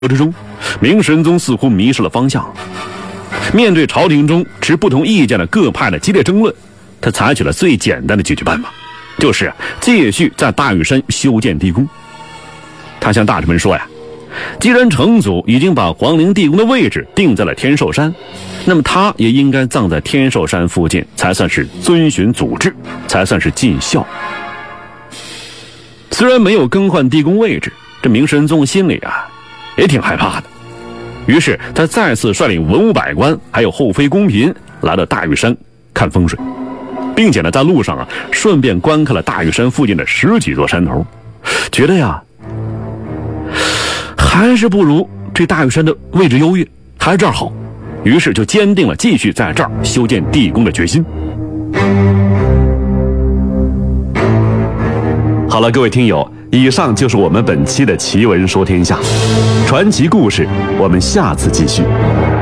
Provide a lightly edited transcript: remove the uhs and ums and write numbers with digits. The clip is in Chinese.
之中，明神宗似乎迷失了方向。面对朝廷中持不同意见的各派的激烈争论，他采取了最简单的解决办法，就是继续在大屿山修建地宫。他向大臣们说呀，既然成祖已经把皇陵地宫的位置定在了天寿山，那么他也应该葬在天寿山附近，才算是遵循祖制，才算是尽孝。虽然没有更换地宫位置，这明神宗心里也挺害怕的。于是他再次率领文武百官还有后妃宫嫔来到大屿山看风水，并且呢在路上顺便观看了大屿山附近的10几座山头，觉得还是不如这大屿山的位置优越，还是这儿好，于是就坚定了继续在这儿修建地宫的决心。好了，各位听友，以上就是我们本期的奇闻说天下传奇故事，我们下次继续。